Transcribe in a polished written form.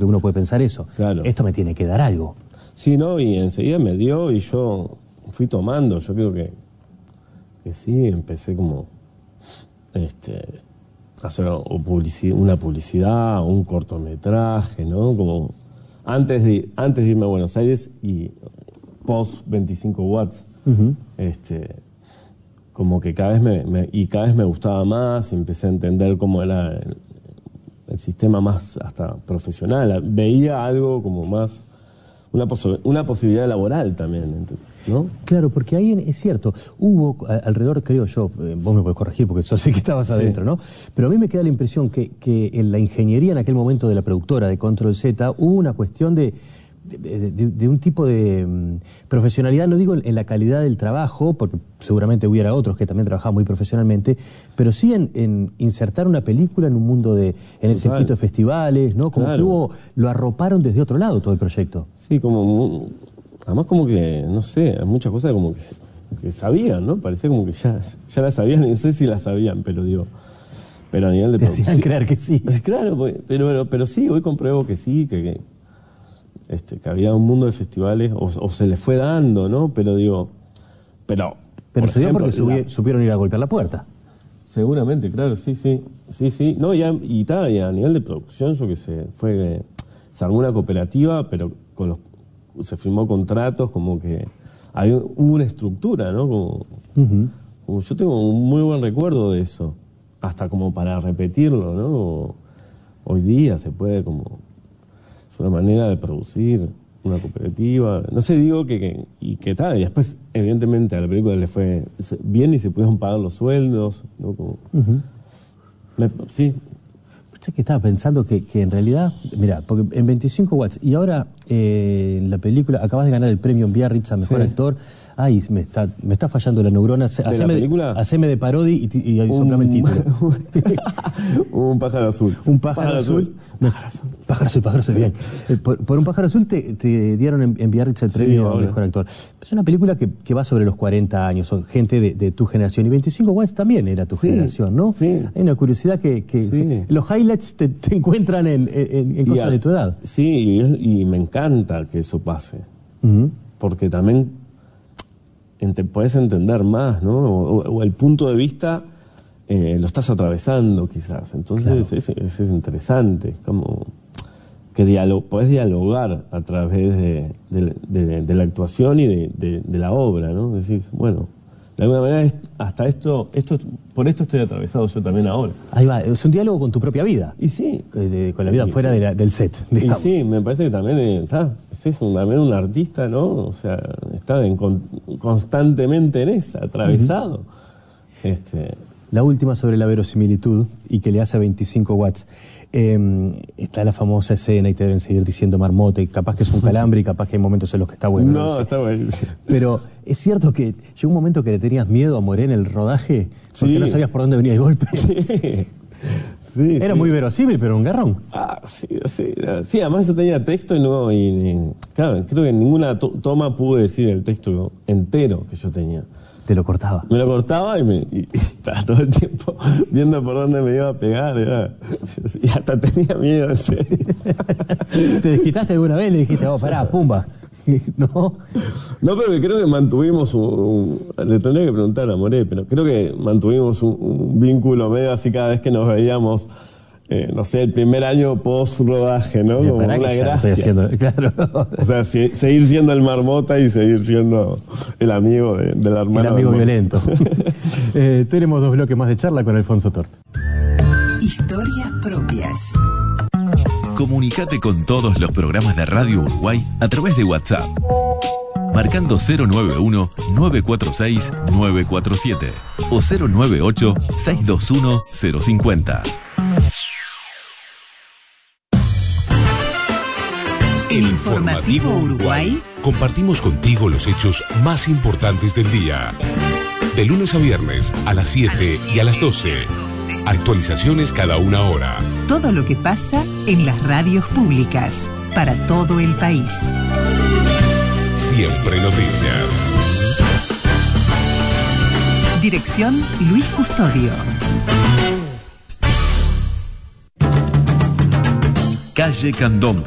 porque uno puede pensar eso. Claro. Esto me tiene que dar algo. Sí, no, y enseguida me dio y yo fui tomando. Yo creo que sí, empecé como a hacer una publicidad, un cortometraje, ¿no? Como antes de irme a Buenos Aires y post 25 watts, como que cada vez me gustaba más y empecé a entender cómo era el sistema más hasta profesional. Veía algo como más, una posibilidad laboral también, ¿no? Claro, porque ahí es cierto, hubo alrededor, creo yo, vos me podés corregir porque yo sé que estabas adentro, ¿no? Pero a mí me queda la impresión que en la ingeniería en aquel momento de la productora de Control Z hubo una cuestión de un tipo de profesionalidad, no digo en la calidad del trabajo, porque seguramente hubiera otros que también trabajaban muy profesionalmente, pero sí en insertar una película en un mundo en el circuito de festivales, ¿no? Como que lo arroparon desde otro lado todo el proyecto. Sí, además como que, no sé, muchas cosas como que sabían, ¿no? Parecía como que ya las sabían, no sé si las sabían, pero a nivel de producción. Te hacían creer que sí. Claro, pero sí, hoy compruebo que sí, que había un mundo de festivales, o se les fue dando, ¿no? Pero Pero se dio porque supieron ir a golpear la puerta. Seguramente, claro, sí. No, y a nivel de producción, yo que sé, se armó una cooperativa, pero se firmó contratos, como que hubo una estructura, ¿no? Como yo tengo un muy buen recuerdo de eso, hasta como para repetirlo, ¿no? Hoy día se puede como... Es una manera de producir una cooperativa. No sé, digo y después, evidentemente, a la película le fue bien y se pudieron pagar los sueldos, ¿no? Como, sí. Usted que estaba pensando que en realidad, mira, porque en 25 watts, y ahora en la película acabas de ganar el premio en Biarritz a Mejor Actor. Ay, me está fallando la neurona. Haceme de parodi y soplame el título. Un pájaro azul. Un pájaro azul. Pájaro azul, bien. Por un pájaro azul te dieron en Biarritz el premio a Mejor Actor. Es una película que va sobre los 40 años, o gente de tu generación. Y 25 watts también era tu generación, ¿no? Sí. Hay una curiosidad que los highlights te encuentran en cosas de tu edad. Sí, y me encanta que eso pase. Porque también puedes entender más, ¿no? O el punto de vista lo estás atravesando, quizás. Entonces, es interesante. Como que podés dialogar a través de la actuación y de la obra, ¿no? Decís, bueno, de alguna manera, hasta por esto estoy atravesado yo también ahora. Ahí va, es un diálogo con tu propia vida. Y sí. Con la vida fuera del set, digamos. Y sí, me parece que también es también un artista, ¿no? O sea, está constantemente en esa, atravesado. La última sobre la verosimilitud y que le hace a 25 watts. Está la famosa escena y te deben seguir diciendo marmota, y capaz que es un calambre y capaz que hay momentos en los que está bueno. No, está buenísimo. Pero es cierto que llegó un momento que le tenías miedo a Moré en el rodaje porque no sabías por dónde venía el golpe. Sí. Era muy verosímil, pero un garrón. Sí, además yo tenía texto y claro, creo que en ninguna toma pude decir el texto entero que yo tenía. Te lo cortaba. Me lo cortaba y estaba todo el tiempo viendo por dónde me iba a pegar. Y hasta tenía miedo, en serio. ¿Te desquitaste alguna vez? Le dijiste, pará, pumba. ¿No? No, pero creo que mantuvimos le tendría que preguntar a Moré, pero creo que mantuvimos un vínculo medio así cada vez que nos veíamos. No sé, el primer año post-rodaje, ¿no? Como una gracia. Claro. O sea, seguir siendo el marmota y seguir siendo el amigo del hermano. El amigo violento. Tenemos 2 bloques más de charla con Alfonso Tort. Historias propias. Comunicate con todos los programas de Radio Uruguay a través de WhatsApp. Marcando 091-946-947 o 098-621-050. El Informativo Uruguay. Compartimos contigo los hechos más importantes del día. De lunes a viernes a las 7 y a las 12. Actualizaciones cada una hora. Todo lo que pasa en las radios públicas para todo el país. Siempre noticias. Dirección Luis Custodio. Calle Candombe.